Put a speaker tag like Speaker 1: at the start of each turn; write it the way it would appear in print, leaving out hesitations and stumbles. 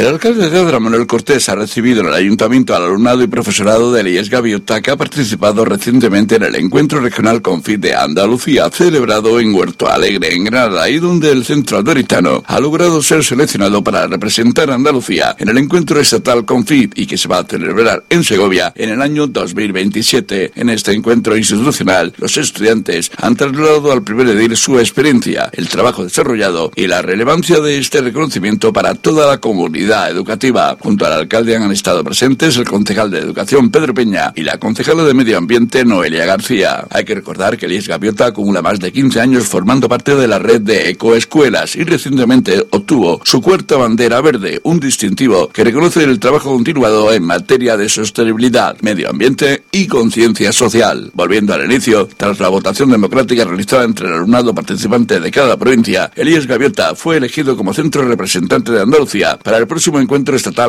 Speaker 1: El alcalde de Odra, Manuel Cortés, ha recibido en el ayuntamiento al alumnado y profesorado del IES Gaviota, que ha participado recientemente en el encuentro regional Confit de Andalucía, celebrado en Huerto Alegre, en Granada, y donde el centro adoritano ha logrado ser seleccionado para representar a Andalucía en el encuentro estatal Confit, y que se va a celebrar en Segovia en el año 2027. En este encuentro institucional, los estudiantes han trasladado al primer edil su experiencia, el trabajo desarrollado y la relevancia de este reconocimiento para toda la comunidad educativa. Junto al alcalde han estado presentes el concejal de Educación, Pedro Peña, y la concejala de Medio Ambiente, Noelia García. Hay que recordar que el IES Gaviota acumula más de 15 años formando parte de la red de ecoescuelas y recientemente obtuvo su cuarta bandera verde, un distintivo que reconoce el trabajo continuado en materia de sostenibilidad, medio ambiente y conciencia social. Volviendo al inicio, tras la votación democrática realizada entre el alumnado participante de cada provincia, el IES Gaviota fue elegido como centro representante de Andalucía para el próximo encuentro estatal